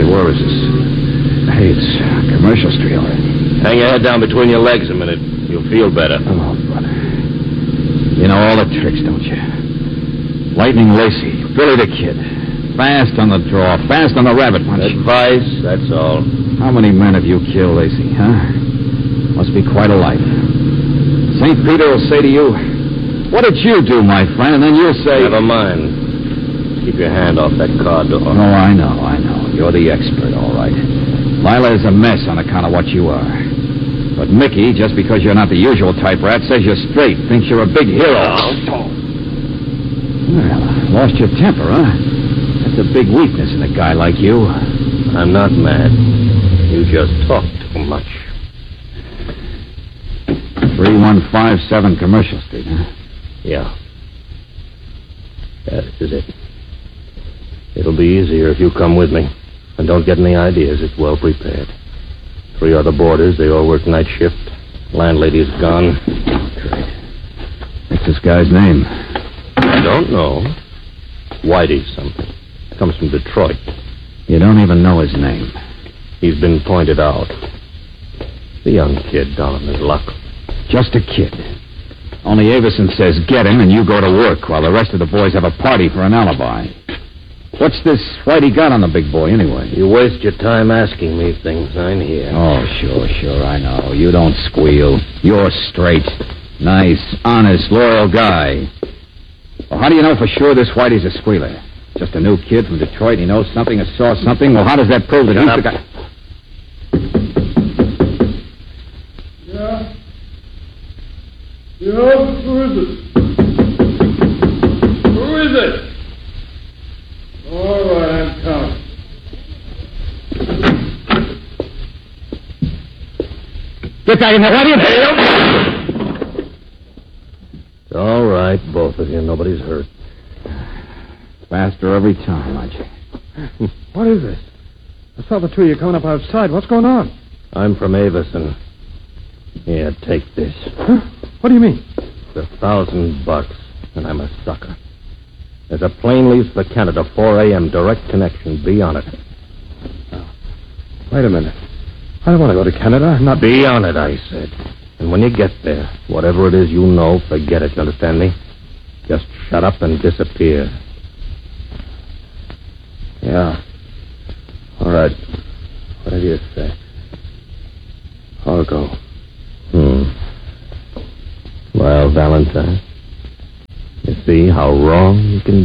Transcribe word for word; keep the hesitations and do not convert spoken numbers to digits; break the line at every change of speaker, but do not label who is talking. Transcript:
where is this? Hey, it's Commercial Street.
Hang your head down between your legs a minute. You'll feel better.
Oh, brother. You know all the tricks, don't you? Lightning Lacey, Billy the Kid. Fast on the draw, fast on the rabbit punch.
Advice, that's all.
How many men have you killed, Lacey, huh? Must be quite a life. Saint Peter will say to you, what did you do, my friend? And then you'll say...
Never mind. Keep your hand off that car door.
Oh, I know, I know. You're the expert, all right. Lila is a mess on account of what you are. But Mickey, just because you're not the usual type rat, says you're straight, thinks you're a big hero.
Oh.
Well, lost your temper, huh? That's a big weakness in a guy like you.
I'm not mad. You just talk too much.
three one five seven Commercial Street, huh?
Yeah. Yeah, this is it. It'll be easier if you come with me. And don't get any ideas. It's well prepared. Three other boarders. They all work night shift. Landlady's gone.
Great. What's this guy's name?
I don't know. Whitey something. Comes from Detroit.
You don't even know his name.
He's been pointed out. The young kid down on his luck.
Just a kid. Only Avison says get him and you go to work while the rest of the boys have a party for an alibi. What's this Whitey got on the big boy, anyway?
You waste your time asking me things. I'm here.
Oh, sure, sure, I know. You don't squeal. You're straight. Nice, honest, loyal guy. Well, how do you know for sure this Whitey's a squealer? Just a new kid from Detroit. He knows something or saw something. Well, how does that prove that
Shut
he's
up.
the guy?
Yeah? Yeah? Who is it? Who is it? All right, I'm coming.
Get back in there, will you?
All right, both of you. Nobody's hurt.
Faster every time, aren't you?
What is this? I saw the two of you coming up outside. What's going on?
I'm from Avison. Here, take this.
Huh? What do you mean?
It's a thousand bucks, and I'm a sucker. There's a plane leaves for Canada, four a.m., direct connection. Be on it.
Oh. Wait a minute. I don't want to go to Canada. I'm not...
Be on it, I said. And when you get there, whatever it is you know, forget it. You understand me? Just shut up and disappear.
Yeah. All right. Whatever you say. I'll go.
Hmm. Well, Valentine, you see how wrong you can